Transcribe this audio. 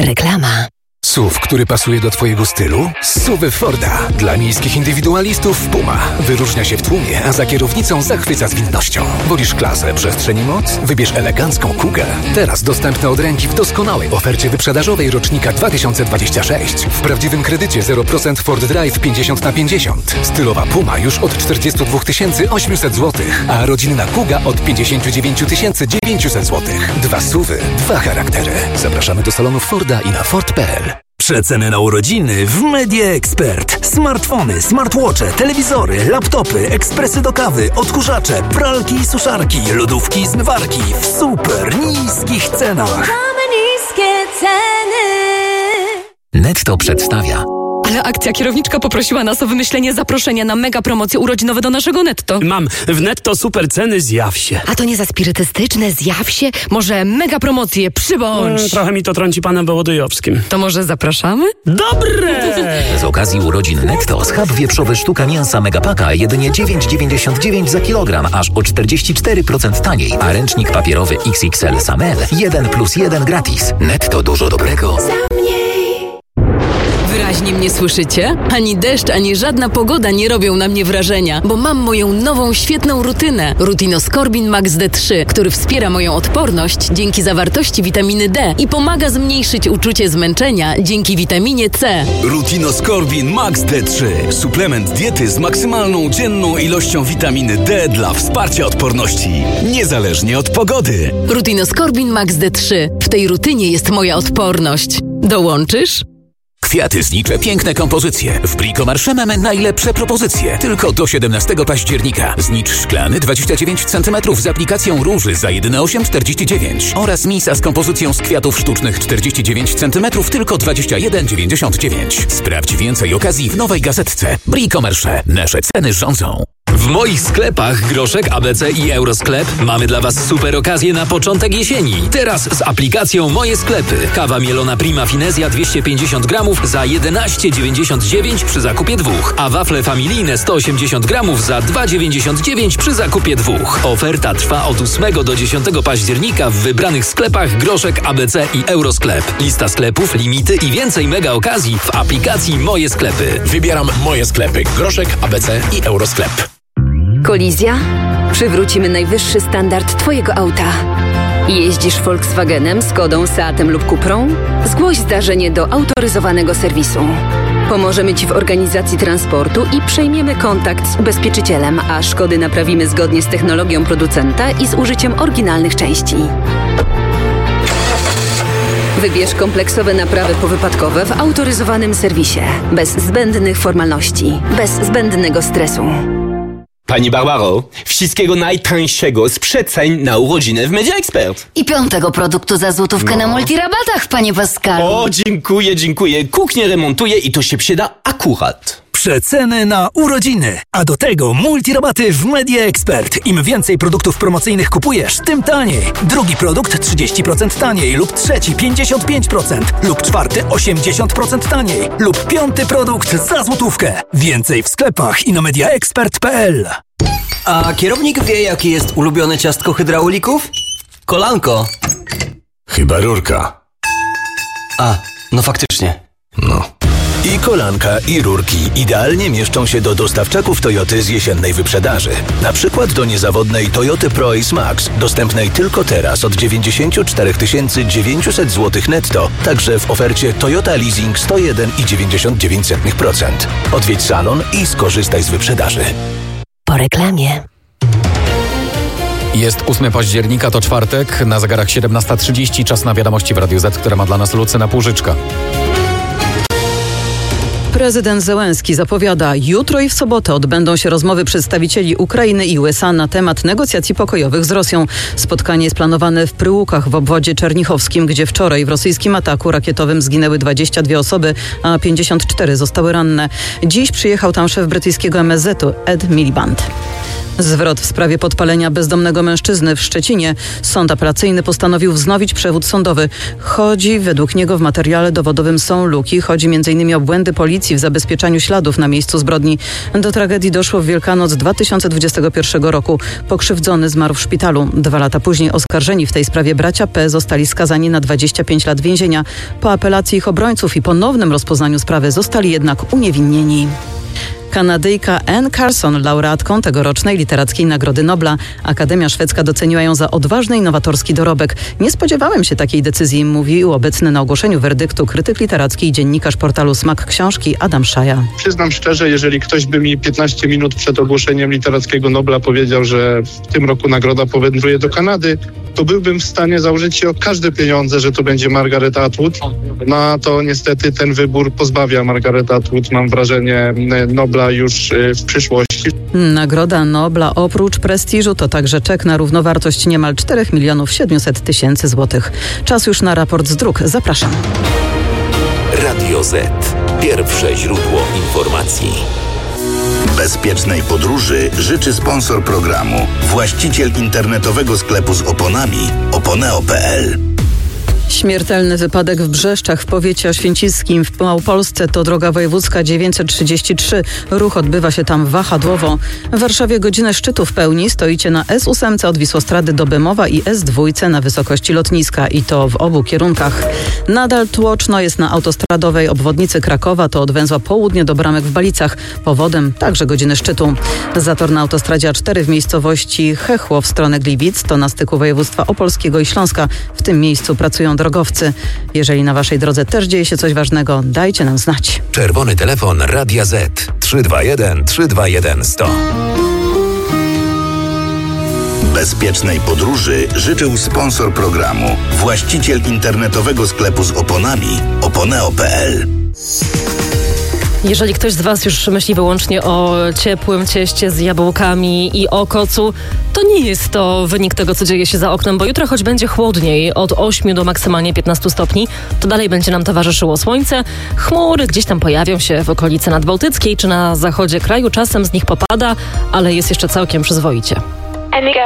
Reklama. SUV, który pasuje do Twojego stylu? SUV Forda. Dla miejskich indywidualistów Puma. Wyróżnia się w tłumie, a za kierownicą zachwyca zwinnością. Wolisz klasę, przestrzeń i moc? Wybierz elegancką Kugę. Teraz dostępne od ręki w doskonałej ofercie wyprzedażowej rocznika 2026. W prawdziwym kredycie 0% Ford Drive 50/50. Stylowa Puma już od 42 800 zł, a rodzinna Kuga od 59 900 zł. 2 SUVy, 2 charaktery. Zapraszamy do salonów Forda i na Ford.pl. Przeceny na urodziny w Media Expert. Smartfony, smartwatche, telewizory, laptopy, ekspresy do kawy, odkurzacze, pralki i suszarki, lodówki i zmywarki w super niskich cenach. Mamy niskie ceny. Netto przedstawia. Ale akcja kierowniczka poprosiła nas o wymyślenie zaproszenia na mega promocje urodzinowe do naszego Netto. Mam w Netto super ceny, zjaw się. A to nie za spirytystyczne, zjaw się? Może mega promocje, przybądź. Trochę mi to trąci panem Wołodyjowskim. To może zapraszamy? Dobre! Z okazji urodzin Netto schab wieprzowy sztuka mięsa Megapaka jedynie 9,99 za kilogram, aż o 44% taniej, a ręcznik papierowy XXL Samel 1+1 gratis. Netto, dużo dobrego. Wyraźnie mnie słyszycie? Ani deszcz, ani żadna pogoda nie robią na mnie wrażenia, bo mam moją nową, świetną rutynę. Rutinoskorbin Max D3, który wspiera moją odporność dzięki zawartości witaminy D i pomaga zmniejszyć uczucie zmęczenia dzięki witaminie C. Rutinoskorbin Max D3. Suplement diety z maksymalną dzienną ilością witaminy D dla wsparcia odporności, niezależnie od pogody. Rutinoskorbin Max D3. W tej rutynie jest moja odporność. Dołączysz? Kwiaty znicze, piękne kompozycje. W Bricomarché mamy najlepsze propozycje. Tylko do 17 października. Znicz szklany 29 cm z aplikacją róży za jedyne 8,49 oraz misa z kompozycją z kwiatów sztucznych 49 cm tylko 21,99. Sprawdź więcej okazji w nowej gazetce. Bricomarché. Nasze ceny rządzą. W moich sklepach Groszek, ABC i Eurosklep mamy dla Was super okazje na początek jesieni. Teraz z aplikacją Moje Sklepy. Kawa mielona Prima Finezja 250 gramów za 11,99 przy zakupie 2, a wafle familijne 180 gramów za 2,99 przy zakupie 2. Oferta trwa od 8 do 10 października w wybranych sklepach Groszek, ABC i Eurosklep. Lista sklepów, limity i więcej mega okazji w aplikacji Moje Sklepy. Wybieram Moje Sklepy. Groszek, ABC i Eurosklep. Kolizja? Przywrócimy najwyższy standard Twojego auta. Jeździsz Volkswagenem, Skodą, Seatem lub Cuprą? Zgłoś zdarzenie do autoryzowanego serwisu. Pomożemy Ci w organizacji transportu i przejmiemy kontakt z ubezpieczycielem, a szkody naprawimy zgodnie z technologią producenta i z użyciem oryginalnych części. Wybierz kompleksowe naprawy powypadkowe w autoryzowanym serwisie. Bez zbędnych formalności, bez zbędnego stresu. Pani Barbaro, wszystkiego najtańszego z przeceń na urodziny w Media Expert. I 5. produktu za złotówkę na multirabatach, panie Pascalu. O, dziękuję. Kuchnię remontuję i to się przyda akurat. Przeceny na urodziny, a do tego multirabaty w Media Expert. Im więcej produktów promocyjnych kupujesz, tym taniej. Drugi produkt 30% taniej lub trzeci 55% lub czwarty 80% taniej lub 5. produkt za złotówkę. Więcej w sklepach i na mediaexpert.pl. A kierownik wie, jakie jest ulubione ciastko hydraulików? Kolanko. Chyba rurka. A, no faktycznie. No. I kolanka, i rurki idealnie mieszczą się do dostawczaków Toyoty z jesiennej wyprzedaży. Na przykład do niezawodnej Toyoty Pro-Ace Max, dostępnej tylko teraz od 94 900 zł netto, także w ofercie Toyota Leasing 101,99%. Odwiedź salon i skorzystaj z wyprzedaży. Po reklamie. Jest 8 października, to czwartek, na zegarach 17:30, czas na wiadomości w Radiu Z, które ma dla nas Lucyna Płużyczka. Prezydent Zełenski zapowiada, jutro i w sobotę odbędą się rozmowy przedstawicieli Ukrainy i USA na temat negocjacji pokojowych z Rosją. Spotkanie jest planowane w Pryłukach w obwodzie czernichowskim, gdzie wczoraj w rosyjskim ataku rakietowym zginęły 22 osoby, a 54 zostały ranne. Dziś przyjechał tam szef brytyjskiego MSZ-u Ed Miliband. Zwrot w sprawie podpalenia bezdomnego mężczyzny w Szczecinie. Sąd apelacyjny postanowił wznowić przewód sądowy. Według niego w materiale dowodowym są luki. Chodzi m.in. o błędy policji w zabezpieczaniu śladów na miejscu zbrodni. Do tragedii doszło w Wielkanoc 2021 roku. Pokrzywdzony zmarł w szpitalu. 2 lata później oskarżeni w tej sprawie bracia P. zostali skazani na 25 lat więzienia. Po apelacji ich obrońców i ponownym rozpoznaniu sprawy zostali jednak uniewinnieni. Kanadyjka Anne Carson, laureatką tegorocznej Literackiej Nagrody Nobla. Akademia Szwedzka doceniła ją za odważny i nowatorski dorobek. Nie spodziewałem się takiej decyzji, mówił obecny na ogłoszeniu werdyktu krytyk literacki i dziennikarz portalu Smak Książki Adam Szaja. Przyznam szczerze, jeżeli ktoś by mi 15 minut przed ogłoszeniem Literackiego Nobla powiedział, że w tym roku nagroda powędruje do Kanady, to byłbym w stanie założyć się o każde pieniądze, że to będzie Margaret Atwood. No a to niestety ten wybór pozbawia Margaret Atwood, mam wrażenie, Nobla już w przyszłości. Nagroda Nobla oprócz prestiżu to także czek na równowartość niemal 4 700 000 złotych. Czas już na raport z dróg. Zapraszam. Radio Z. Pierwsze źródło informacji. Bezpiecznej podróży życzy sponsor programu, właściciel internetowego sklepu z oponami oponeo.pl. Śmiertelny wypadek w Brzeszczach w powiecie oświęcimskim w Małopolsce to droga wojewódzka 933. Ruch odbywa się tam wahadłowo. W Warszawie godzinę szczytu w pełni stoicie na S8 od Wisłostrady do Bemowa i S2 na wysokości lotniska i to w obu kierunkach. Nadal tłoczno jest na autostradowej obwodnicy Krakowa, to od węzła Południe do Bramek w Balicach. Powodem także godziny szczytu. Zator na autostradzie A4 w miejscowości Chechło w stronę Gliwic to na styku województwa opolskiego i Śląska. W tym miejscu pracują drogowcy. Jeżeli na waszej drodze też dzieje się coś ważnego, dajcie nam znać. Czerwony telefon Radia Z 321 321 100. Bezpiecznej podróży życzył sponsor programu, właściciel internetowego sklepu z oponami oponeo.pl. Jeżeli ktoś z was już myśli wyłącznie o ciepłym cieście z jabłkami i o kocu, to nie jest to wynik tego, co dzieje się za oknem, bo jutro choć będzie chłodniej, od 8 do maksymalnie 15 stopni, to dalej będzie nam towarzyszyło słońce. Chmury gdzieś tam pojawią się w okolicy nadbałtyckiej czy na zachodzie kraju, czasem z nich popada, ale jest jeszcze całkiem przyzwoicie.